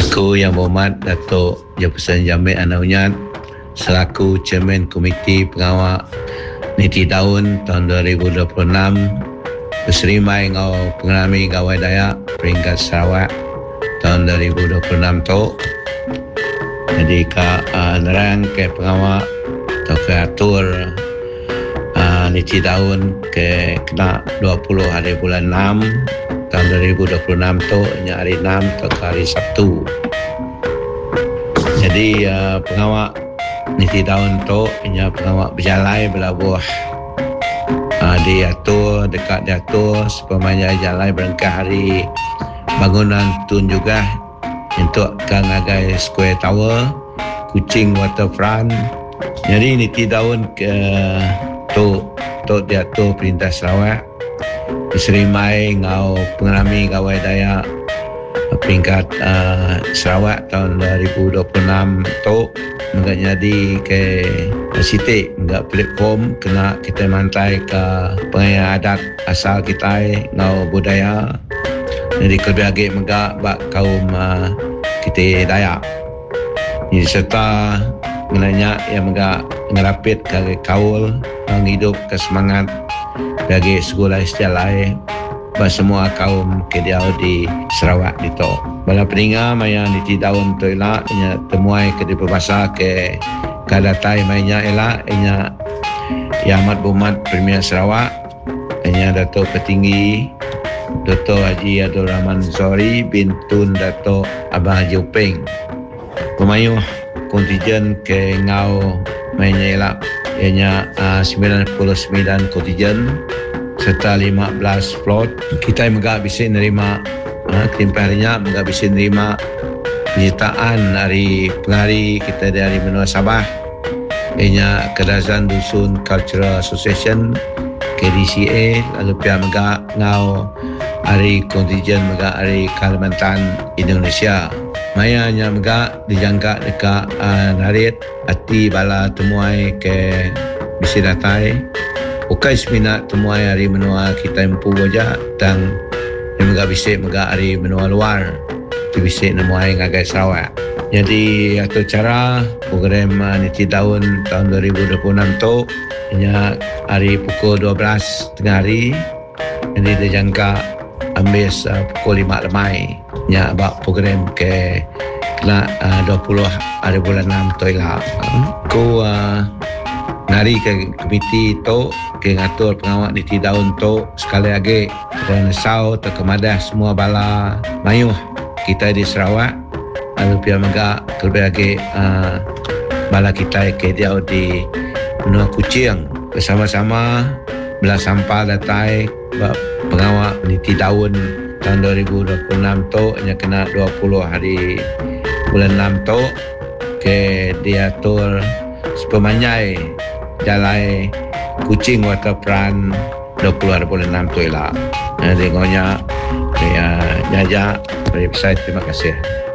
Aku Yang Berhormat Datuk Jefferson Jamil Anaunyat selaku Chairman Komiti Pengawal Niti Daun tahun 2026 berserimai ngau pengalami gawai Dayak peringkat Sarawak tahun 2026 tu. Jadi nerang ke pengawal atau ke atur Niti Daun ke kena 20 hari bulan 6 tahun 2026 tu, hari 6 atau hari Sabtu. Jadi pengawal Niti Daun tu pengawal berjalai belabuh diatur, dekat diatur sepemanya jalai berengkah hari bangunan tun juga untuk Kangagai Square Tower, Kuching Waterfront. Jadi Niti Daun ke tu diatur Perintah Sarawak diserimai ngau pengalami gawai Dayak peringkat Sarawak tahun 2026 tu enggak jadi ke sitik enggak platform kena kita mantai ke pengayaan adat asal kita ngau budaya. Jadi kelebih enggak bak kaum kita Dayak. Jadi serta menanya yang enggak ngerapit ke kaul menghidup ke semangat bagi sekolah sejalai bagi semua kaum kediau di Sarawak itu. Bala peninga maya Niti Daun tu elak nya temuai ke di berbahasa ke kadatai mainnya elak nya Yang Amat Berhormat Premier Sarawak nya Datuk Petinggi Dr. Haji Abdul Rahman Zori bin Tun Datuk Abang Haji Upeng. Pemayuh kontijen ke ngau mainnya elak ianya 99 kontijen serta 15 float. Kita megak bisa nerima ketimpang harinya megak bisa nerima penyertaan hari pengari kita dari benua Sabah ianya Kedazan Dusun Cultural Association KDCA, lalu pihak megak ngau hari kontijen megak hari Kalimantan Indonesia. Mayanya megak dijangka dekat narit hati bala temuai ke bisi datai ukai seminat temuai hari menua kita empu wajah dan yang megak bisik megak hari menua luar tu bisik nemuai ngagai Sarawak. Jadi atau cara program Niti Daun tahun 2026 tu hanya hari pukul 12 tengah hari, jadi dijangka ambil pukul 5 lemai nya bak program ke kena 20 hari bulan 6 tu lah. Ku nari ke komiti tu ke ngatur pengawal Niti Daun tu sekali lagi dan sau terkemadah semua bala mayuh kita di Sarawak, lalu pihak megak terlebih lagi bala kita ke dia di benua Kuching bersama-sama belah sampah datai pengawal Niti Daun tahun 2026 tu hanya kena 20 hari bulan 6 tu ke diatur sepemanyai jalai Kuching Waterfront 20 hari bulan 6 tu lah. Dengonya jajak dari website. Terima kasih.